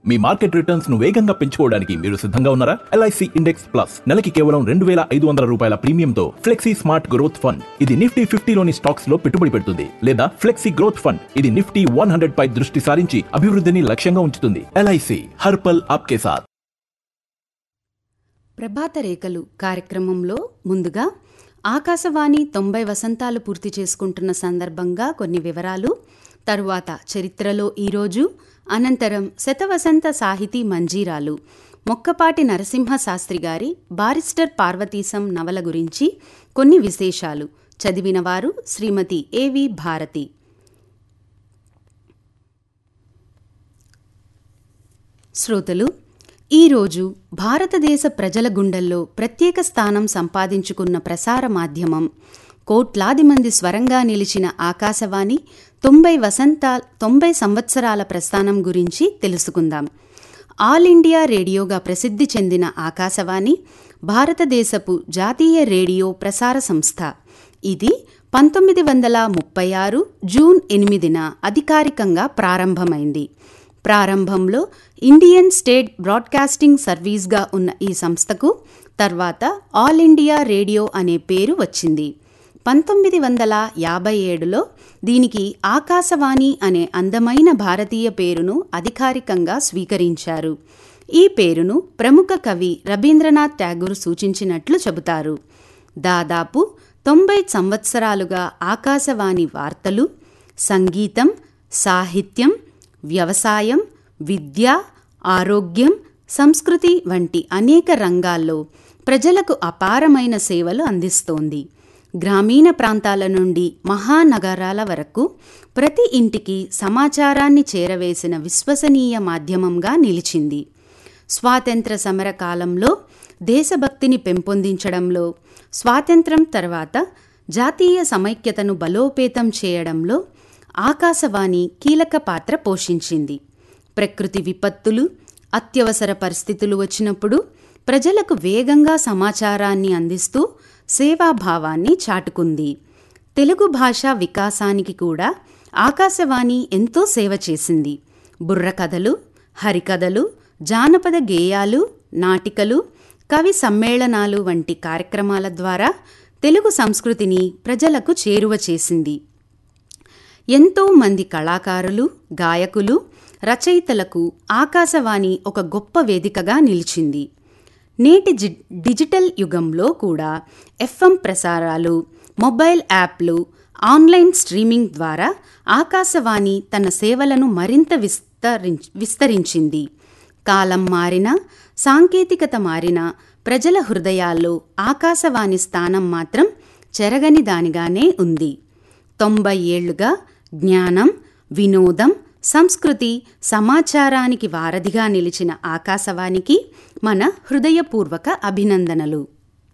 మీ market returns ను వేగంగా పెంచుకోవడానికి మీరు సిద్ధంగా ఉన్నారా? LIC ఇండెక్స్ ప్లస్ నెలకి కేవలం 2,500 రూపాయల ప్రీమియంతో ఫ్లెక్సీ స్మార్ట్ గ్రోత్ ఫండ్. ఇది నిఫ్టీ 50లోని స్టాక్స్ లో పెట్టుబడి పెడుతుంది. లేదా ఫ్లెక్సీ గ్రోత్ ఫండ్, ఇది నిఫ్టీ 100 పై దృష్టి సారించి అభివృద్ధిని లక్ష్యంగా ఉంచుతుంది. LIC హర్ పల్ ఆప్కే సాథ్. ప్రభాత రేఖలు కార్యక్రమంలో ముందుగా ఆకాశవాణి 90 వసంతాలు పూర్తి చేసుకుంటున్న సందర్భంగా కొన్ని వివరాలు, తరువాత చరిత్రలో ఈరోజు, అనంతరం శతవసంత సాహితీ మంజీరాలు, మొక్కపాటి నరసింహశాస్త్రి గారి బారిస్టర్ పార్వతీశం నవల గురించి కొన్ని విశేషాలు. చదివినవారు శ్రీమతి ఏవి భారతి. శ్రోతలు, ఈరోజు భారతదేశ ప్రజల గుండెల్లో ప్రత్యేక స్థానం సంపాదించుకున్న ప్రసార మాధ్యమం, కోట్లాది మంది స్వరంగా నిలిచిన ఆకాశవాణి 90 సంవత్సరాల ప్రస్థానం గురించి తెలుసుకుందాం. ఆల్ ఇండియా రేడియోగా ప్రసిద్ధి చెందిన ఆకాశవాణి భారతదేశపు జాతీయ రేడియో ప్రసార సంస్థ. ఇది 1936 జూన్ 8న అధికారికంగా ప్రారంభమైంది. ప్రారంభంలో ఇండియన్ స్టేట్ బ్రాడ్కాస్టింగ్ సర్వీస్గా ఉన్న ఈ సంస్థకు తర్వాత ఆల్ ఇండియా రేడియో అనే పేరు వచ్చింది. 1957లో దీనికి ఆకాశవాణి అనే అందమైన భారతీయ పేరును అధికారికంగా స్వీకరించారు. ఈ పేరును ప్రముఖ కవి రవీంద్రనాథ్ ఠాగూర్ సూచించినట్లు చెబుతారు. దాదాపు 90 సంవత్సరాలుగా ఆకాశవాణి వార్తలు, సంగీతం, సాహిత్యం, వ్యవసాయం, విద్య, ఆరోగ్యం, సంస్కృతి వంటి అనేక రంగాల్లో ప్రజలకు అపారమైన సేవలు అందిస్తోంది. గ్రామీణ ప్రాంతాల నుండి మహానగరాల వరకు ప్రతి ఇంటికి సమాచారాన్ని చేరవేసిన విశ్వసనీయ మాధ్యమంగా నిలిచింది. స్వాతంత్ర సమర కాలంలో దేశభక్తిని పెంపొందించడంలో, స్వాతంత్రం తర్వాత జాతీయ సమైక్యతను బలోపేతం చేయడంలో ఆకాశవాణి కీలక పాత్ర పోషించింది. ప్రకృతి విపత్తులు, అత్యవసర పరిస్థితులు వచ్చినప్పుడు ప్రజలకు వేగంగా సమాచారాన్ని అందిస్తూ సేవాభావాన్ని చాటుకుంది. తెలుగు భాషా వికాసానికి కూడా ఆకాశవాణి ఎంతో సేవ చేసింది. బుర్రకథలు, హరికథలు, జానపద గేయాలు, నాటికలు, కవి సమ్మేళనాలు వంటి కార్యక్రమాల ద్వారా తెలుగు సంస్కృతిని ప్రజలకు చేరువ చేసింది. ఎంతో మంది కళాకారులు, గాయకులు, రచయితలకు ఆకాశవాణి ఒక గొప్ప వేదికగా నిలిచింది. నేటి డిజిటల్ యుగంలో కూడా FM ప్రసారాలు, మొబైల్ యాప్లు, ఆన్లైన్ స్ట్రీమింగ్ ద్వారా ఆకాశవాణి తన సేవలను మరింత విస్తరించింది. కాలం మారినా, సాంకేతికత మారినా ప్రజల హృదయాల్లో ఆకాశవాణి స్థానం మాత్రం చెరగని దానిగానే ఉంది. 90 ఏళ్లుగా జ్ఞానం, వినోదం, సంస్కృతి, సమాచారానికి వారధిగా నిలిచిన ఆకాశవాణికి మన హృదయపూర్వక అభినందనలు.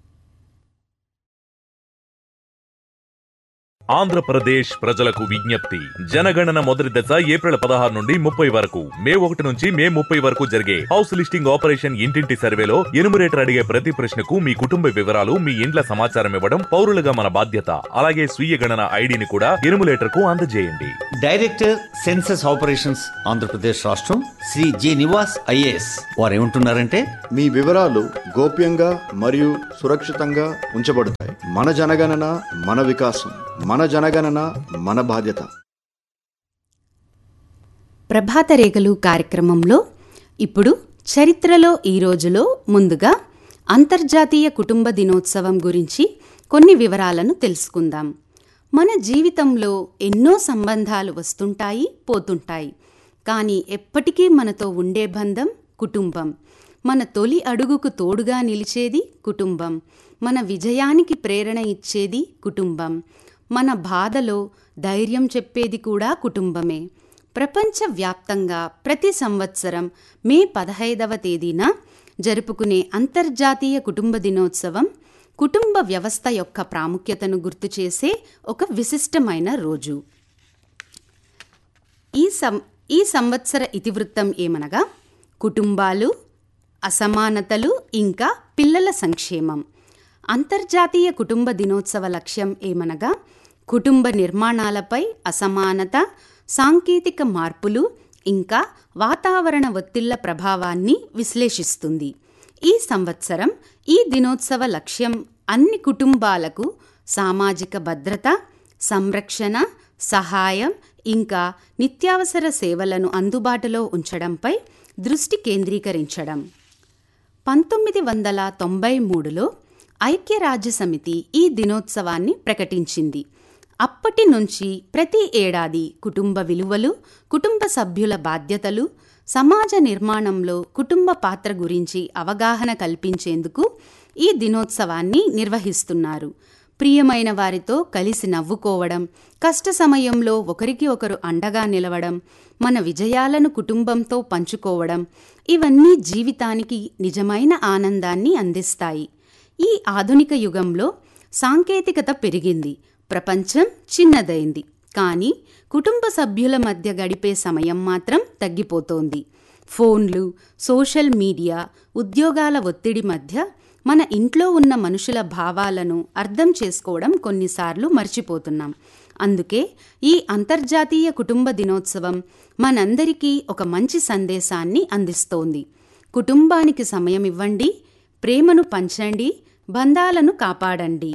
ఆంధ్రప్రదేశ్ ప్రజలకు విజ్ఞప్తి. జనగణన మొదటి దశ ఏప్రిల్ 16 నుండి 30 వరకు, మే 1 నుంచి మే 30 వరకు జరిగే హౌస్ లిస్టింగ్ ఆపరేషన్ ఇంటింటి సర్వేలో ఎనుమరేటర్ అడిగే ప్రతి ప్రశ్నకు మీ కుటుంబ వివరాలు, మీ ఇండ్ల సమాచారం ఇవ్వడం పౌరులుగా మన బాధ్యత. అలాగే స్వీయ గణన ఐడిని కూడా ఎనుమరేటర్ కు అందజేయండి. డైరెక్టర్ సెన్సస్ ఆపరేషన్స్ ఆంధ్రప్రదేశ్ రాష్ట్రం శ్రీ జి నివాస్ ఐఏఎస్ వారు ఏమంటున్నారంటే, మీ వివరాలు గోప్యంగా మరియు సురక్షితంగా ఉంచబడతాయి. మన జనగణన మన వికాసం, మన జనగణన మన బాధ్యత. ప్రభాత రేఖలు కార్యక్రమంలో ఇప్పుడు చరిత్రలో ఈ రోజులో ముందుగా అంతర్జాతీయ కుటుంబ దినోత్సవం గురించి కొన్ని వివరాలను తెలుసుకుందాం. మన జీవితంలో ఎన్నో సంబంధాలు వస్తుంటాయి, పోతుంటాయి. కానీ ఎప్పటికీ మనతో ఉండే బంధం కుటుంబం. మన తొలి అడుగుకు తోడుగా నిలిచేది కుటుంబం. మన విజయానికి ప్రేరణ ఇచ్చేది కుటుంబం. మన బాధలో ధైర్యం చెప్పేది కూడా కుటుంబమే. ప్రపంచవ్యాప్తంగా ప్రతి సంవత్సరం మే 15వ తేదీన జరుపుకునే అంతర్జాతీయ కుటుంబ దినోత్సవం కుటుంబ వ్యవస్థ యొక్క ప్రాముఖ్యతను గుర్తు చేసే ఒక విశిష్టమైన రోజు. ఈ సంవత్సర ఇతివృత్తం ఏమనగా, కుటుంబాలు, అసమానతలు ఇంకా పిల్లల సంక్షేమం. అంతర్జాతీయ కుటుంబ దినోత్సవ లక్ష్యం ఏమనగా, కుటుంబ నిర్మాణాలపై అసమానత, సాంకేతిక మార్పులు ఇంకా వాతావరణ ఒత్తిళ్ల ప్రభావాన్ని విశ్లేషిస్తుంది. ఈ సంవత్సరం ఈ దినోత్సవ లక్ష్యం అన్ని కుటుంబాలకు సామాజిక భద్రత, సంరక్షణ, సహాయం ఇంకా నిత్యావసర సేవలను అందుబాటులో ఉంచడంపై దృష్టి కేంద్రీకరించడం. 1993లో ఐక్యరాజ్యసమితి ఈ దినోత్సవాన్ని ప్రకటించింది. అప్పటి నుంచి ప్రతి ఏడాది కుటుంబ విలువలు, కుటుంబ సభ్యుల బాధ్యతలు, సమాజ నిర్మాణంలో కుటుంబ పాత్ర గురించి అవగాహన కల్పించేందుకు ఈ దినోత్సవాన్ని నిర్వహిస్తున్నారు. ప్రియమైన వారితో కలిసి నవ్వుకోవడం, కష్ట సమయంలో ఒకరికి ఒకరు అండగా నిలవడం, మన విజయాలను కుటుంబంతో పంచుకోవడం, ఇవన్నీ జీవితానికి నిజమైన ఆనందాన్ని అందిస్తాయి. ఈ ఆధునిక యుగంలో సాంకేతికత పెరిగింది, ప్రపంచం చిన్నదైంది, కానీ కుటుంబ సభ్యుల మధ్య గడిపే సమయం మాత్రం తగ్గిపోతోంది. ఫోన్లు, సోషల్ మీడియా, ఉద్యోగాల ఒత్తిడి మధ్య మన ఇంట్లో ఉన్న మనుషుల భావాలను అర్థం చేసుకోవడం కొన్నిసార్లు మర్చిపోతున్నాం. అందుకే ఈ అంతర్జాతీయ కుటుంబ దినోత్సవం మనందరికీ ఒక మంచి సందేశాన్ని అందిస్తోంది. కుటుంబానికి సమయం ఇవ్వండి, ప్రేమను పంచండి, బంధాలను కాపాడండి.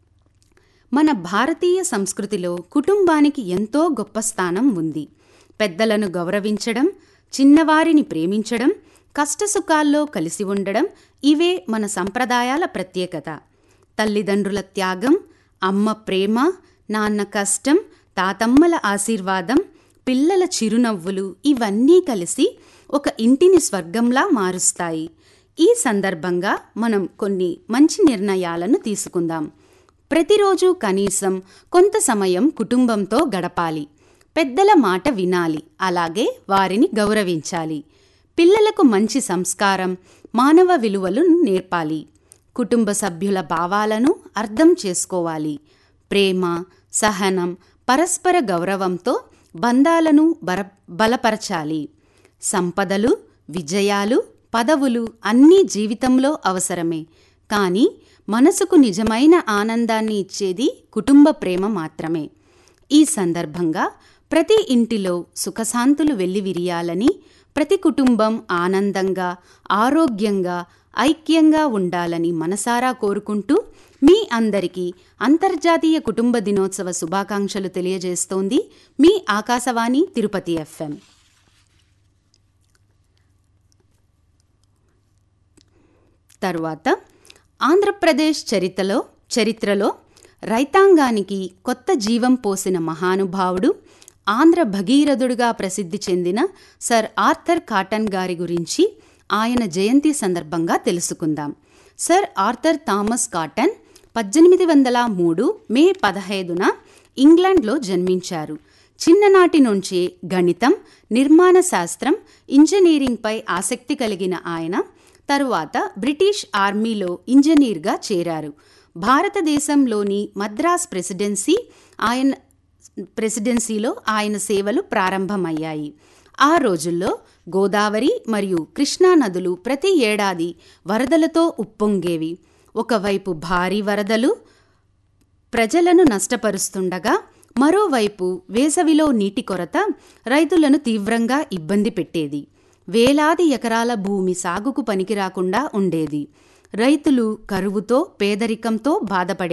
మన భారతీయ సంస్కృతిలో కుటుంబానికి ఎంతో గొప్ప స్థానం ఉంది. పెద్దలను గౌరవించడం, చిన్నవారిని ప్రేమించడం, కష్టసుఖాల్లో కలిసి ఉండడం, ఇవే మన సంప్రదాయాల ప్రత్యేకత. తల్లిదండ్రుల త్యాగం, అమ్మ ప్రేమ, నాన్న కష్టం, తాతమ్మల ఆశీర్వాదం, పిల్లల చిరునవ్వులు, ఇవన్నీ కలిసి ఒక ఇంటిని స్వర్గంలా మారుస్తాయి. ఈ సందర్భంగా మనం కొన్ని మంచి నిర్ణయాలను తీసుకుందాం. ప్రతిరోజు కనీసం కొంత సమయం కుటుంబంతో గడపాలి. పెద్దల మాట వినాలి, అలాగే వారిని గౌరవించాలి. పిల్లలకు మంచి సంస్కారం, మానవ విలువలు నేర్పాలి. కుటుంబ సభ్యుల భావాలను అర్థం చేసుకోవాలి. ప్రేమ, సహనం, పరస్పర గౌరవంతో బంధాలను బలపరచాలి. సంపదలు, విజయాలు, పదవులు అన్నీ జీవితంలో అవసరమే, కానీ మనసుకు నిజమైన ఆనందాన్ని ఇచ్చేది కుటుంబ ప్రేమ మాత్రమే. ఈ సందర్భంగా ప్రతి ఇంటిలో సుఖశాంతులు వెల్లివిరియాలని, ప్రతి కుటుంబం ఆనందంగా, ఆరోగ్యంగా, ఐక్యంగా ఉండాలని మనసారా కోరుకుంటూ మీ అందరికీ అంతర్జాతీయ కుటుంబ దినోత్సవ శుభాకాంక్షలు తెలియజేస్తోంది మీ ఆకాశవాణి తిరుపతి FM. తరువాత ఆంధ్రప్రదేశ్ చరిత్రలో రైతాంగానికి కొత్త జీవం పోసిన మహానుభావుడు, ఆంధ్ర భగీరథుడుగా ప్రసిద్ధి చెందిన సర్ ఆర్థర్ కాటన్ గారి గురించి ఆయన జయంతి సందర్భంగా తెలుసుకుందాం. సర్ ఆర్థర్ థామస్ కాటన్ 1803 మే 15న ఇంగ్లాండ్లో జన్మించారు. చిన్ననాటి నుంచే గణితం, నిర్మాణ శాస్త్రం, ఇంజనీరింగ్పై ఆసక్తి కలిగిన ఆయన తరువాత బ్రిటిష్ ఆర్మీలో ఇంజనీర్గా చేరారు. భారతదేశంలోని మద్రాస్ ప్రెసిడెన్సీలో ఆయన సేవలు ప్రారంభమయ్యాయి. ఆ రోజుల్లో గోదావరి మరియు కృష్ణా నదులు ప్రతి ఏడాది వరదలతో ఉప్పొంగేవి. ఒకవైపు భారీ వరదలు ప్రజలను నష్టపరుస్తుండగా, మరోవైపు వేసవిలో నీటి కొరత రైతులను తీవ్రంగా ఇబ్బంది పెట్టేది. వేలాది ఎకరాల భూమి సాగుకు పనికిరాకుండా ఉండేది. రైతులు కరువుతో, పేదరికంతో బాధపడే